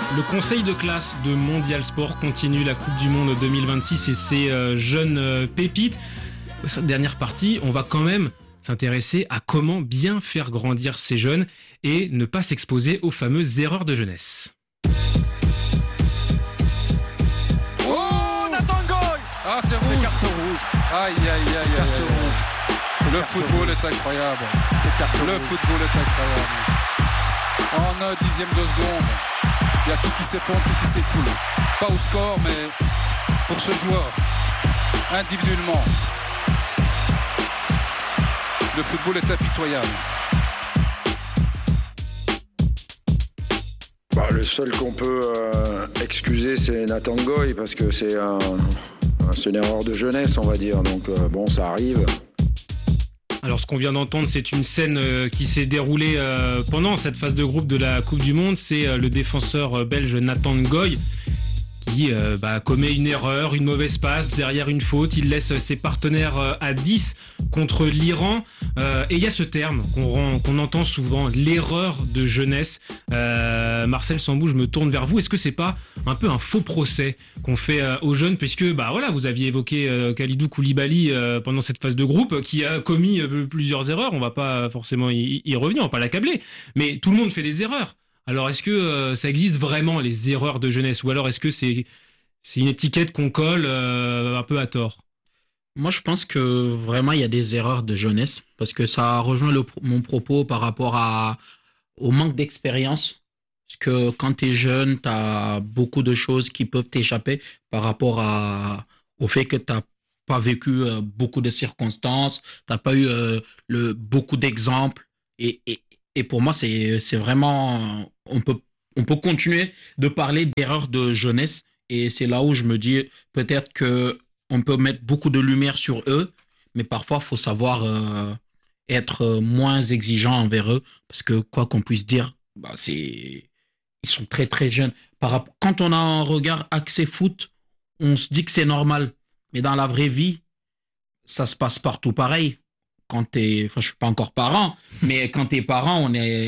Le conseil de classe de Mondial Sport continue la Coupe du Monde 2026 et ses jeunes pépites. Cette dernière partie, on va quand même s'intéresser à comment bien faire grandir ces jeunes et ne pas s'exposer aux fameuses erreurs de jeunesse. Oh, Nathan Goy! Ah, c'est rouge. C'est carton rouge. Aïe, aïe, aïe, Carton aïe. rouge. Le football est incroyable. C'est carton Le rouge. football est incroyable. En un dixième de seconde, il y a tout qui s'effondre, tout qui s'écoule. Pas au score, mais pour ce joueur, individuellement. Le football est impitoyable. Le seul qu'on peut excuser, c'est Nathan Goy, parce que c'est une erreur de jeunesse, on va dire. Donc bon, ça arrive. Alors ce qu'on vient d'entendre, c'est une scène qui s'est déroulée pendant cette phase de groupe de la Coupe du Monde. C'est le défenseur belge Nathan Goy qui commet une erreur, une mauvaise passe derrière une faute. Il laisse ses partenaires à 10 contre l'Iran. Et il y a ce terme qu'on entend souvent, l'erreur de jeunesse. Marcel Sambou, je me tourne vers vous. Est-ce que c'est pas un peu un faux procès qu'on fait aux jeunes, puisque vous aviez évoqué Kalidou Koulibaly pendant cette phase de groupe, qui a commis plusieurs erreurs. On va pas forcément y revenir, on va pas l'accabler. Mais tout le monde fait des erreurs. Alors, est-ce que ça existe vraiment, les erreurs de jeunesse, ou alors est-ce que c'est une étiquette qu'on colle un peu à tort? Moi, je pense que vraiment, il y a des erreurs de jeunesse, parce que ça rejoint mon propos par rapport au manque d'expérience. Parce que quand tu es jeune, tu as beaucoup de choses qui peuvent t'échapper par rapport au fait que tu n'as pas vécu beaucoup de circonstances, tu n'as pas eu beaucoup d'exemples. Et pour moi, c'est vraiment... On peut continuer de parler d'erreurs de jeunesse, et c'est là où je me dis peut-être que on peut mettre beaucoup de lumière sur eux, mais parfois, il faut savoir être moins exigeant envers eux, parce que quoi qu'on puisse dire, ils sont très très jeunes. Quand on a un regard axé foot, on se dit que c'est normal, mais dans la vraie vie, ça se passe partout pareil. Je suis pas encore parent, mais quand t'es parent,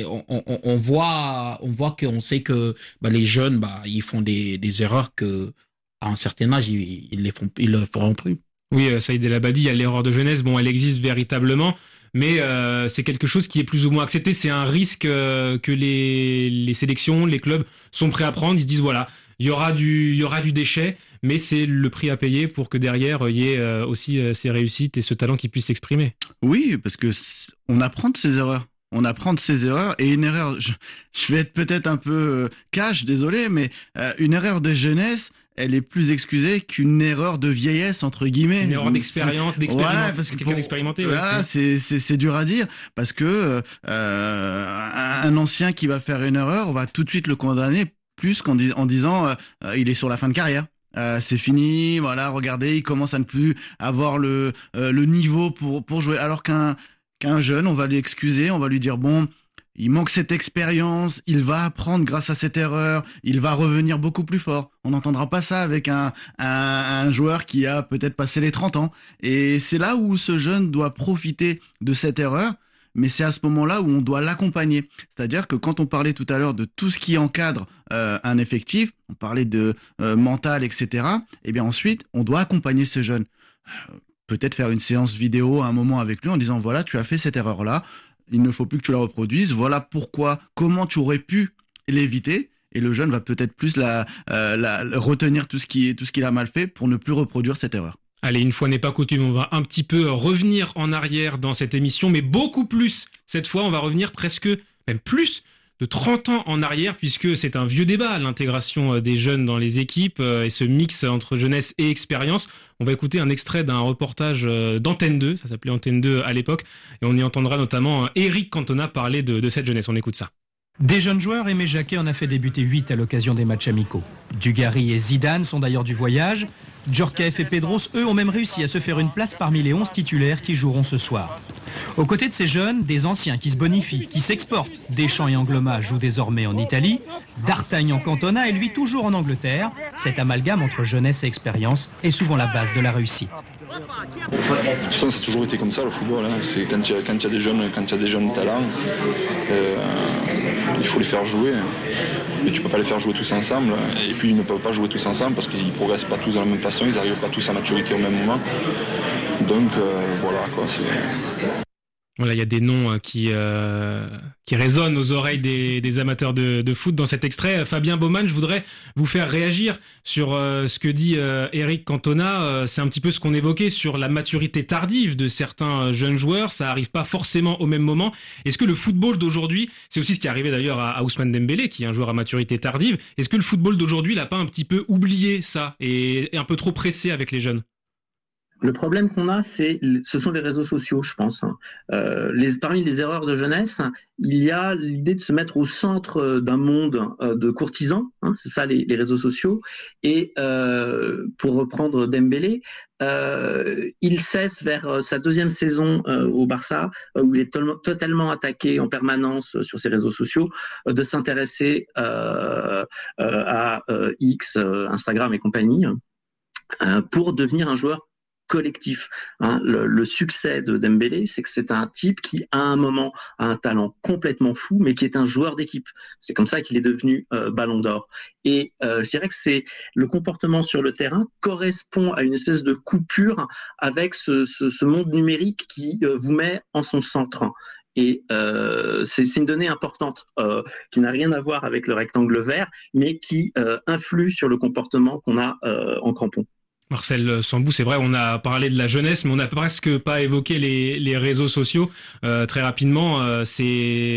on voit qu'on sait que les jeunes, ils font des erreurs que à un certain âge, ils le feront plus. Oui, Saïd El Abadi, il y a l'erreur de jeunesse. Bon, elle existe véritablement, mais c'est quelque chose qui est plus ou moins accepté. C'est un risque que les sélections, les clubs sont prêts à prendre. Ils se disent voilà, il y aura du déchet, mais c'est le prix à payer pour que derrière il y ait aussi ces réussites et ce talent qui puisse s'exprimer. Oui, parce que on apprend de ses erreurs. On apprend de ses erreurs, et une erreur, je vais être peut-être un peu cash, désolé, mais une erreur de jeunesse, elle est plus excusée qu'une erreur de vieillesse, entre guillemets. Une erreur d'expérience, Ouais, parce que quelqu'un d'expérimenté. Voilà, c'est dur à dire, parce que un ancien qui va faire une erreur, on va tout de suite le condamner plus en disant il est sur la fin de carrière. C'est fini, voilà, regardez, il commence à ne plus avoir le niveau pour jouer, alors qu'un jeune, on va l'excuser, on va lui dire bon, il manque cette expérience, il va apprendre grâce à cette erreur, il va revenir beaucoup plus fort. On n'entendra pas ça avec un joueur qui a peut-être passé les 30 ans. Et c'est là où ce jeune doit profiter de cette erreur, mais c'est à ce moment-là où on doit l'accompagner. C'est-à-dire que quand on parlait tout à l'heure de tout ce qui encadre un effectif, on parlait de mental, etc. Et bien ensuite, on doit accompagner ce jeune. Peut-être faire une séance vidéo à un moment avec lui en disant voilà, tu as fait cette erreur-là, il ne faut plus que tu la reproduises, voilà comment tu aurais pu l'éviter, et le jeune va peut-être plus retenir tout ce qu'il a mal fait pour ne plus reproduire cette erreur. Allez, une fois n'est pas coutume, on va un petit peu revenir en arrière dans cette émission, mais beaucoup plus. Cette fois, on va revenir même plus de 30 ans en arrière, puisque c'est un vieux débat, l'intégration des jeunes dans les équipes et ce mix entre jeunesse et expérience. On va écouter un extrait d'un reportage d'Antenne 2, ça s'appelait Antenne 2 à l'époque, et on y entendra notamment Eric Cantona parler de cette jeunesse. On écoute ça. Des jeunes joueurs, Aimé Jacquet en a fait débuter 8 à l'occasion des matchs amicaux. Dugarry et Zidane sont d'ailleurs du voyage. Djorkaeff et Pedros, eux, ont même réussi à se faire une place parmi les 11 titulaires qui joueront ce soir. Aux côtés de ces jeunes, des anciens qui se bonifient, qui s'exportent. Deschamps et Angloma jouent désormais en Italie. D'Artagnan Cantona est lui toujours en Angleterre. Cet amalgame entre jeunesse et expérience est souvent la base de la réussite. De toute façon, ça a toujours été comme ça, le football. Hein. C'est quand il y a des jeunes talents, il faut les faire jouer. Mais tu peux pas les faire jouer tous ensemble. Et puis ils ne peuvent pas jouer tous ensemble parce qu'ils progressent pas tous de la même façon, ils n'arrivent pas tous à maturité au même moment. Donc voilà quoi. Voilà, il y a des noms qui résonnent aux oreilles des amateurs de foot dans cet extrait. Fabien Baumann, je voudrais vous faire réagir sur ce que dit Eric Cantona. C'est un petit peu ce qu'on évoquait sur la maturité tardive de certains jeunes joueurs. Ça arrive pas forcément au même moment. Est-ce que le football d'aujourd'hui, c'est aussi ce qui est arrivé d'ailleurs à Ousmane Dembélé, qui est un joueur à maturité tardive. Est-ce que le football d'aujourd'hui l'a pas un petit peu oublié ça et est un peu trop pressé avec les jeunes? Le problème qu'on a, ce sont les réseaux sociaux, je pense. Parmi les erreurs de jeunesse, il y a l'idée de se mettre au centre d'un monde de courtisans, c'est ça les réseaux sociaux. Et pour reprendre Dembélé, il cesse vers sa deuxième saison au Barça, où il est totalement attaqué en permanence sur ses réseaux sociaux, de s'intéresser à X, Instagram et compagnie, pour devenir un joueur collectif. Le succès de Dembélé, c'est que c'est un type qui, à un moment, a un talent complètement fou, mais qui est un joueur d'équipe. C'est comme ça qu'il est devenu Ballon d'Or. Et je dirais que le comportement sur le terrain correspond à une espèce de coupure avec ce monde numérique qui vous met en son centre. Et c'est une donnée importante qui n'a rien à voir avec le rectangle vert, mais qui influe sur le comportement qu'on a en crampon. Marcel Sambou, c'est vrai, on a parlé de la jeunesse, mais on n'a presque pas évoqué les réseaux sociaux. Très rapidement, c'est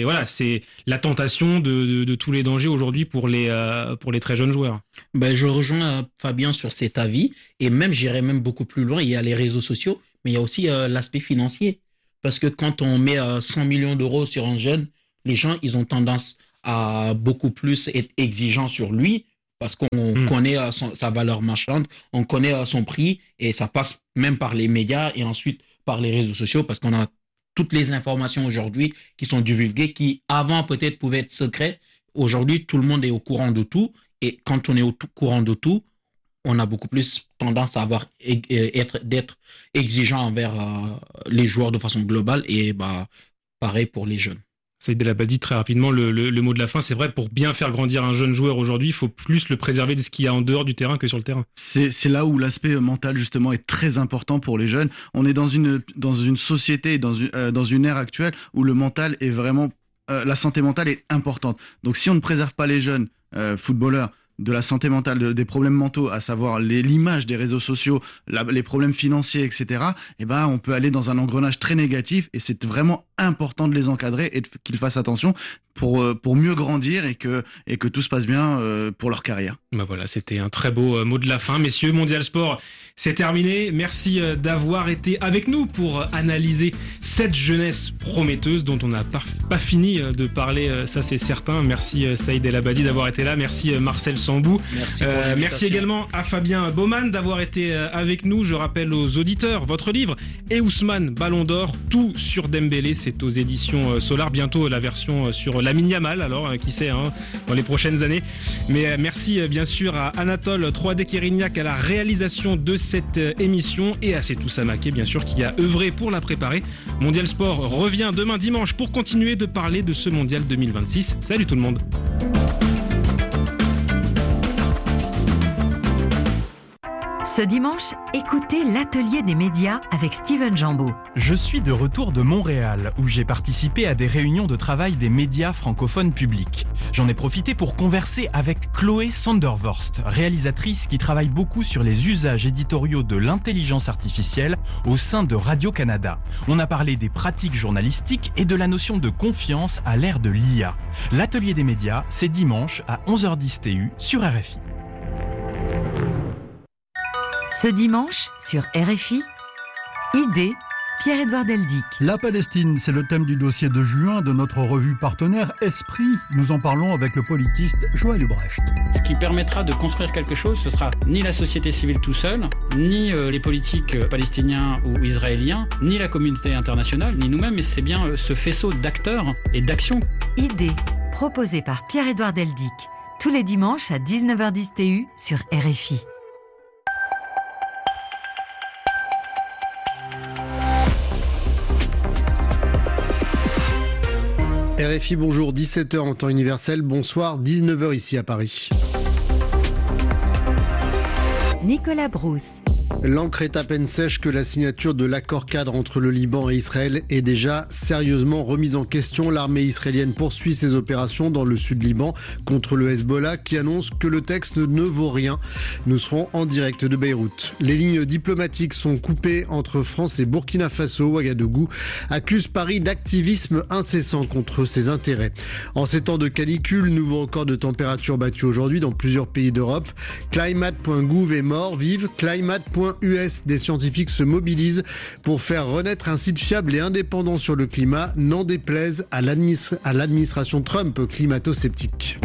la tentation de tous les dangers aujourd'hui pour les très jeunes joueurs. Je rejoins Fabien sur cet avis, et même j'irais même beaucoup plus loin. Il y a les réseaux sociaux, mais il y a aussi l'aspect financier, parce que quand on met 100 millions d'euros sur un jeune, les gens ils ont tendance à beaucoup plus être exigeants sur lui. Parce qu'on connaît sa valeur marchande, on connaît son prix, et ça passe même par les médias et ensuite par les réseaux sociaux, parce qu'on a toutes les informations aujourd'hui qui sont divulguées, qui avant peut-être pouvaient être secrètes. Aujourd'hui, tout le monde est au courant de tout, et quand on est au courant de tout, on a beaucoup plus tendance à d'être exigeant envers les joueurs de façon globale, et pareil pour les jeunes. Saïd El Abadi, très rapidement, le mot de la fin, c'est vrai, pour bien faire grandir un jeune joueur aujourd'hui, il faut plus le préserver de ce qu'il y a en dehors du terrain que sur le terrain. C'est là où l'aspect mental, justement, est très important pour les jeunes. On est dans une société, dans une ère actuelle où le mental est vraiment, la santé mentale est importante. Donc si on ne préserve pas les jeunes footballeurs de la santé mentale, des problèmes mentaux, à savoir l'image des réseaux sociaux, les problèmes financiers, etc., on peut aller dans un engrenage très négatif, et c'est vraiment important de les encadrer et qu'ils fassent attention pour mieux grandir et que tout se passe bien pour leur carrière. Voilà, c'était un très beau mot de la fin. Messieurs, Mondial Sport, c'est terminé. Merci d'avoir été avec nous pour analyser cette jeunesse prometteuse dont on n'a pas fini de parler, ça c'est certain. Merci Saïd El Abadi d'avoir été là. Merci Marcel Sambou. Merci également à Fabien Baumann d'avoir été avec nous. Je rappelle aux auditeurs, votre livre et Ousmane Ballon d'Or, tout sur Dembélé, c'est aux éditions Solar. Bientôt la version sur Lamine Yamal, alors qui sait, dans les prochaines années. Mais merci bien sûr à Anatole 3D Kérignac à la réalisation de cette émission, et à Setou Samaké bien sûr qui a œuvré pour la préparer. Mondial Sport revient demain dimanche pour continuer de parler de ce Mondial 2026. Salut tout le monde. Ce dimanche, écoutez l'atelier des médias avec Steven Jambeau. Je suis de retour de Montréal, où j'ai participé à des réunions de travail des médias francophones publics. J'en ai profité pour converser avec Chloé Sandervorst, réalisatrice qui travaille beaucoup sur les usages éditoriaux de l'intelligence artificielle au sein de Radio-Canada. On a parlé des pratiques journalistiques et de la notion de confiance à l'ère de l'IA. L'atelier des médias, c'est dimanche à 11h10 TU sur RFI. Ce dimanche, sur RFI, Idée, Pierre-Édouard Deldic. La Palestine, c'est le thème du dossier de juin de notre revue partenaire Esprit. Nous en parlons avec le politiste Joël Ubrecht. Ce qui permettra de construire quelque chose, ce sera ni la société civile tout seul, ni les politiques palestiniens ou israéliens, ni la communauté internationale, ni nous-mêmes, mais c'est bien ce faisceau d'acteurs et d'actions. Idée, proposée par Pierre-Édouard Deldic, tous les dimanches à 19h10 TU sur RFI. RFI, bonjour, 17h en temps universel, bonsoir, 19h ici à Paris. Nicolas Brousse. L'encre est à peine sèche que la signature de l'accord cadre entre le Liban et Israël est déjà sérieusement remise en question. L'armée israélienne poursuit ses opérations dans le sud Liban contre le Hezbollah qui annonce que le texte ne vaut rien. Nous serons en direct de Beyrouth. Les lignes diplomatiques sont coupées entre France et Burkina Faso. Ouagadougou accuse Paris d'activisme incessant contre ses intérêts. En ces temps de canicule, nouveau record de température battu aujourd'hui dans plusieurs pays d'Europe. Climate.gouv est mort, vive Climate.us. Des scientifiques se mobilisent pour faire renaître un site fiable et indépendant sur le climat, n'en déplaise à l'administration Trump climato-sceptique.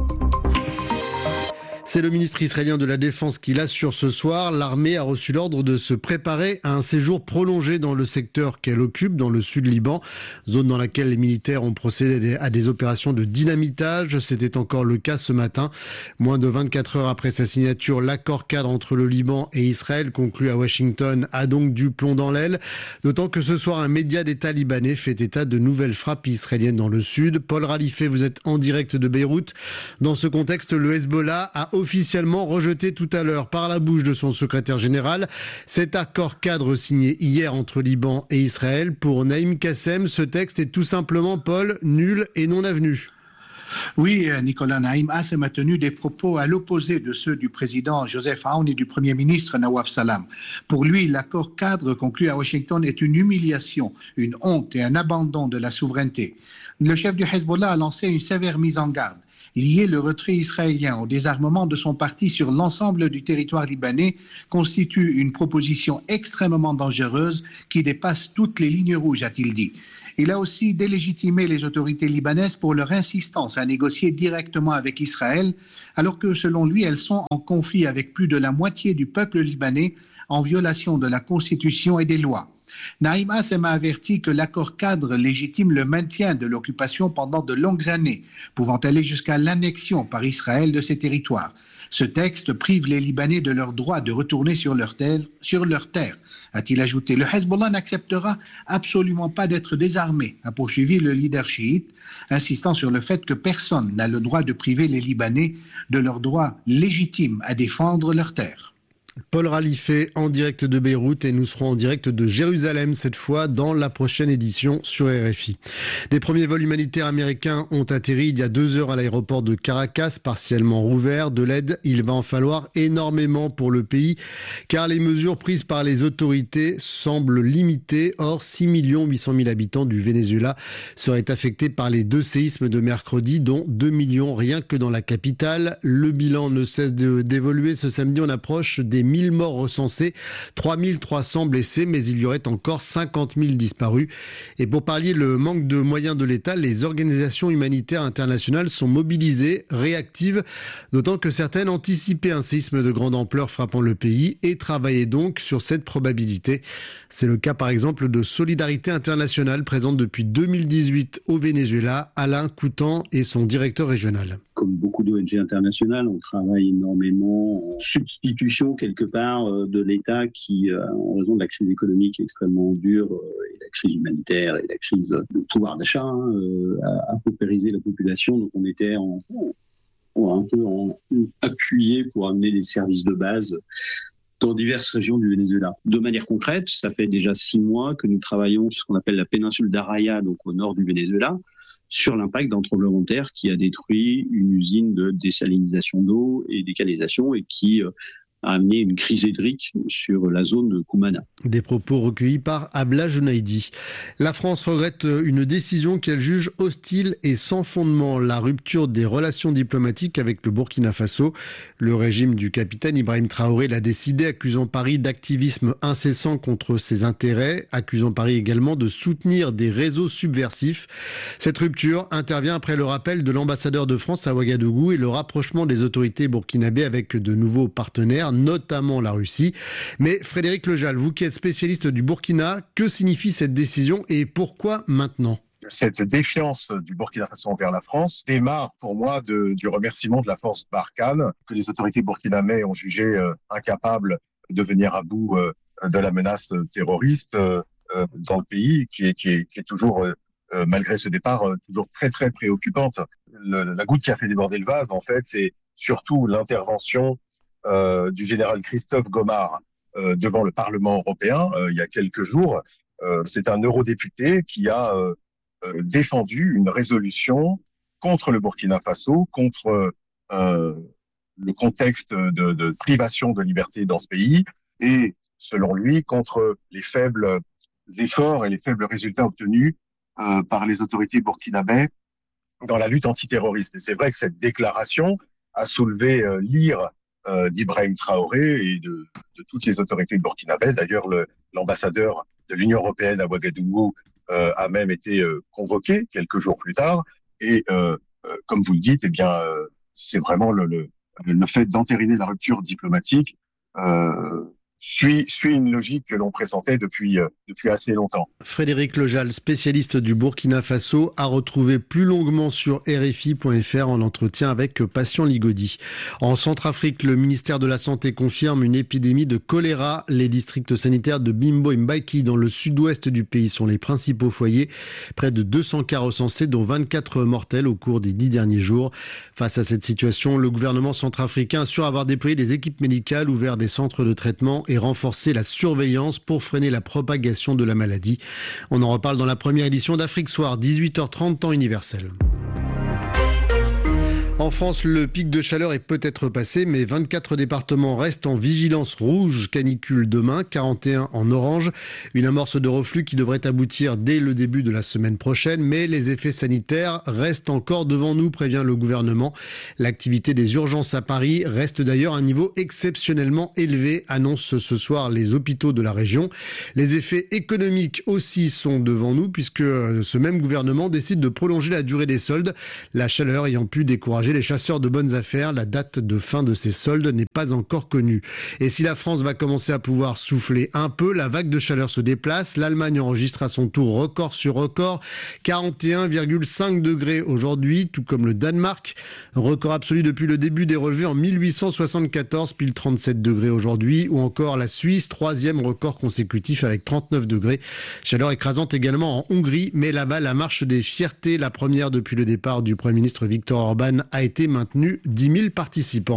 C'est le ministre israélien de la Défense qui l'assure ce soir. L'armée a reçu l'ordre de se préparer à un séjour prolongé dans le secteur qu'elle occupe, dans le sud Liban, zone dans laquelle les militaires ont procédé à des opérations de dynamitage. C'était encore le cas ce matin. Moins de 24 heures après sa signature, l'accord cadre entre le Liban et Israël, conclu à Washington, a donc du plomb dans l'aile. D'autant que ce soir, un média d'État libanais fait état de nouvelles frappes israéliennes dans le sud. Paul Ralifé, vous êtes en direct de Beyrouth. Dans ce contexte, le Hezbollah a officiellement rejeté tout à l'heure par la bouche de son secrétaire général cet accord cadre signé hier entre Liban et Israël. Pour Naïm Kassem, ce texte est tout simplement, Paul, nul et non avenu. Oui, Nicolas, Naïm Kassem a tenu des propos à l'opposé de ceux du président Joseph Aoun et du Premier ministre Nawaf Salam. Pour lui, l'accord cadre conclu à Washington est une humiliation, une honte et un abandon de la souveraineté. Le chef du Hezbollah a lancé une sévère mise en garde. Lier le retrait israélien au désarmement de son parti sur l'ensemble du territoire libanais constitue une proposition extrêmement dangereuse qui dépasse toutes les lignes rouges, a-t-il dit. Il a aussi délégitimé les autorités libanaises pour leur insistance à négocier directement avec Israël, alors que selon lui, elles sont en conflit avec plus de la moitié du peuple libanais en violation de la Constitution et des lois. Naïm Kassem a averti que l'accord cadre légitime le maintien de l'occupation pendant de longues années, pouvant aller jusqu'à l'annexion par Israël de ces territoires. Ce texte prive les Libanais de leur droit de retourner sur leur terre, a-t-il ajouté. Le Hezbollah n'acceptera absolument pas d'être désarmé, a poursuivi le leader chiite, insistant sur le fait que personne n'a le droit de priver les Libanais de leur droit légitime à défendre leur terre. Paul Ralifé en direct de Beyrouth et nous serons en direct de Jérusalem cette fois dans la prochaine édition sur RFI. Des premiers vols humanitaires américains ont atterri il y a 2 heures à l'aéroport de Caracas, partiellement rouvert. De l'aide, il va en falloir énormément pour le pays car les mesures prises par les autorités semblent limitées. Or, 6 800 000 habitants du Venezuela seraient affectés par les 2 séismes de mercredi, dont 2 millions rien que dans la capitale. Le bilan ne cesse d'évoluer. Ce samedi, on approche des 1000 morts recensés, 3300 blessés, mais il y aurait encore 50 000 disparus. Et pour pallier le manque de moyens de l'État, les organisations humanitaires internationales sont mobilisées, réactives, d'autant que certaines anticipaient un séisme de grande ampleur frappant le pays et travaillaient donc sur cette probabilité. C'est le cas par exemple de Solidarité Internationale, présente depuis 2018 au Venezuela. Alain Coutan est son directeur régional. Comme beaucoup d'ONG internationales, on travaille énormément en substitution quelque part de l'État qui, en raison de la crise économique extrêmement dure et la crise humanitaire et la crise de pouvoir d'achat, a paupérisé la population. Donc on était un peu appuyé pour amener des services de base dans diverses régions du Venezuela. De manière concrète, ça fait déjà 6 mois que nous travaillons sur ce qu'on appelle la péninsule d'Araya, donc au nord du Venezuela, sur l'impact d'un tremblement de terre qui a détruit une usine de désalinisation d'eau et décanalisation et qui a amené une crise hydrique sur la zone de Koumana. Des propos recueillis par Abla Jounaidi. La France regrette une décision qu'elle juge hostile et sans fondement, la rupture des relations diplomatiques avec le Burkina Faso. Le régime du capitaine Ibrahim Traoré l'a décidé, accusant Paris d'activisme incessant contre ses intérêts, accusant Paris également de soutenir des réseaux subversifs. Cette rupture intervient après le rappel de l'ambassadeur de France à Ouagadougou et le rapprochement des autorités burkinabées avec de nouveaux partenaires, notamment la Russie. Mais Frédéric Lejal, vous qui êtes spécialiste du Burkina, que signifie cette décision et pourquoi maintenant ? Cette défiance du Burkina Faso envers la France démarre pour moi du remerciement de la force Barkhane, que les autorités burkinabées ont jugé incapable de venir à bout de la menace terroriste dans le pays, qui est toujours malgré ce départ toujours très très préoccupante. La goutte qui a fait déborder le vase, en fait, c'est surtout l'intervention du général Christophe Gomard devant le Parlement européen il y a quelques jours. C'est un eurodéputé qui a défendu une résolution contre le Burkina Faso, contre le contexte de privation de liberté dans ce pays et, selon lui, contre les faibles efforts et les faibles résultats obtenus par les autorités burkinabées dans la lutte antiterroriste. Et c'est vrai que cette déclaration a soulevé l'ire d'Ibrahim Traoré et de toutes les autorités burkinabées. D'ailleurs, l'ambassadeur de l'Union européenne à Ouagadougou a même été convoqué quelques jours plus tard. Et comme vous le dites, eh bien, c'est vraiment le fait d'entériner la rupture diplomatique suit une logique que l'on pressentait depuis assez longtemps. Frédéric Lejal, spécialiste du Burkina Faso, a retrouvé plus longuement sur RFI.fr en entretien avec Patient Ligodi. En Centrafrique, le ministère de la Santé confirme une épidémie de choléra. Les districts sanitaires de Bimbo et Mbaiki dans le sud-ouest du pays sont les principaux foyers. Près de 200 cas recensés, dont 24 mortels au cours des 10 derniers jours. Face à cette situation, le gouvernement centrafricain assure avoir déployé des équipes médicales, ouvert des centres de traitement et renforcer la surveillance pour freiner la propagation de la maladie. On en reparle dans la première édition d'Afrique Soir, 18h30 temps universel. En France, le pic de chaleur est peut-être passé, mais 24 départements restent en vigilance rouge canicule demain, 41 en orange. Une amorce de reflux qui devrait aboutir dès le début de la semaine prochaine, mais les effets sanitaires restent encore devant nous, prévient le gouvernement. L'activité des urgences à Paris reste d'ailleurs à un niveau exceptionnellement élevé, annoncent ce soir les hôpitaux de la région. Les effets économiques aussi sont devant nous, puisque ce même gouvernement décide de prolonger la durée des soldes, la chaleur ayant pu décourager les chasseurs de bonnes affaires. La date de fin de ces soldes n'est pas encore connue. Et si la France va commencer à pouvoir souffler un peu, la vague de chaleur se déplace. L'Allemagne enregistre à son tour record sur record, 41,5 degrés aujourd'hui, tout comme le Danemark. Record absolu depuis le début des relevés en 1874, pile 37 degrés aujourd'hui, ou encore la Suisse, troisième record consécutif avec 39 degrés. Chaleur écrasante également en Hongrie, mais là-bas, la marche des fiertés, la première depuis le départ du Premier ministre Viktor Orban, a été maintenue. 10 000 participants.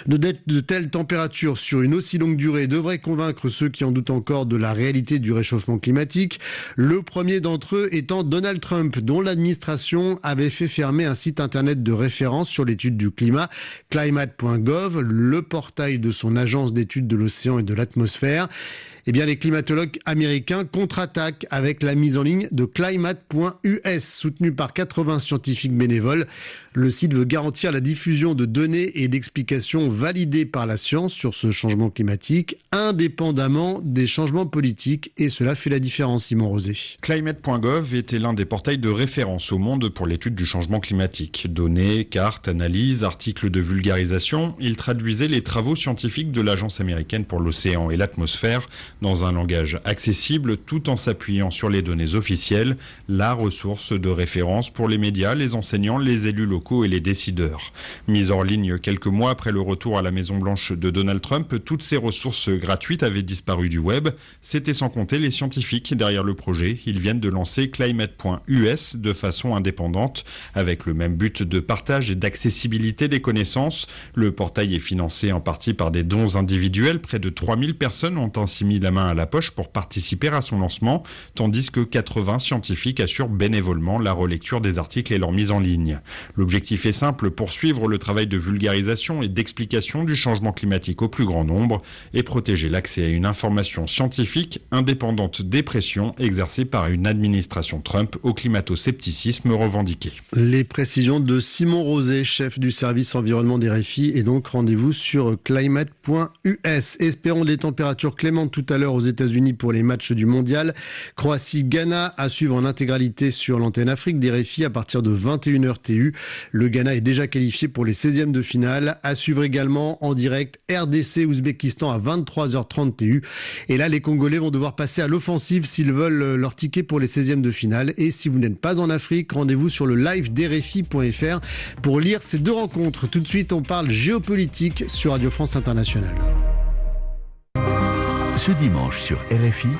De telles températures sur une aussi longue durée devraient convaincre ceux qui en doutent encore de la réalité du réchauffement climatique. Le premier d'entre eux étant Donald Trump, dont l'administration avait fait fermer un site internet de référence sur l'étude du climat, climate.gov, le portail de son agence d'études de l'océan et de l'atmosphère. Eh bien, les climatologues américains contre-attaquent avec la mise en ligne de climate.us, soutenu par 80 scientifiques bénévoles. Le site veut garantir la diffusion de données et d'explications validées par la science sur ce changement climatique, indépendamment des changements politiques, et cela fait la différence, Simon Rosé. Climate.gov était l'un des portails de référence au monde pour l'étude du changement climatique. Données, cartes, analyses, articles de vulgarisation, il traduisait les travaux scientifiques de l'Agence américaine pour l'océan et l'atmosphère dans un langage accessible tout en s'appuyant sur les données officielles, la ressource de référence pour les médias, les enseignants, les élus locaux et les décideurs. Mise en ligne quelques mois après le retour à la Maison-Blanche de Donald Trump, toutes ces ressources gratuites avaient disparu du web. C'était sans compter les scientifiques derrière le projet. Ils viennent de lancer climate.us de façon indépendante, avec le même but de partage et d'accessibilité des connaissances. Le portail est financé en partie par des dons individuels. Près de 3000 personnes ont ainsi mis la main à la poche pour participer à son lancement, tandis que 80 scientifiques assurent bénévolement la relecture des articles et leur mise en ligne. L'objectif est simple, poursuivre le travail de vulgarisation et d'explication du changement climatique au plus grand nombre et protéger l'accès à une information scientifique indépendante des pressions exercées par une administration Trump au climato-scepticisme revendiqué. Les précisions de Simon Rosé, chef du service environnement des RFI, et donc rendez-vous sur climate.us. Espérons des températures clémentes tout à l'heure aux États-Unis pour les matchs du mondial. Croatie-Ghana à suivre en intégralité sur l'antenne Afrique des RFI à partir de 21h TU. Le Ghana est déjà qualifié pour les 16e de finale. À suivre également en direct RDC-Ouzbékistan à 23h30 TU. Et là, les Congolais vont devoir passer à l'offensive s'ils veulent leur ticket pour les 16e de finale. Et si vous n'êtes pas en Afrique, rendez-vous sur le live d'RFI.fr pour lire ces deux rencontres. Tout de suite, on parle géopolitique sur Radio France Internationale. Ce dimanche sur RFI,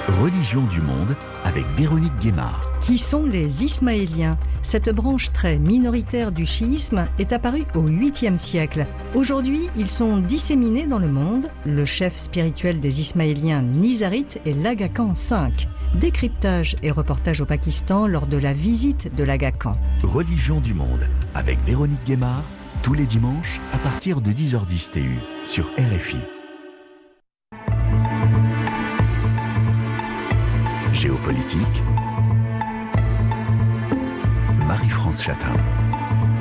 Religion du monde avec Véronique Guémard. Qui sont les Ismaéliens? Cette branche très minoritaire du chiisme est apparue au 8e siècle. Aujourd'hui, ils sont disséminés dans le monde. Le chef spirituel des Ismaéliens nizarites est l'Aga Khan V. Décryptage et reportage au Pakistan lors de la visite de l'Aga Khan. Religion du monde avec Véronique Guémard, tous les dimanches à partir de 10h10 TU sur RFI. Géopolitique, Marie-France Chatin.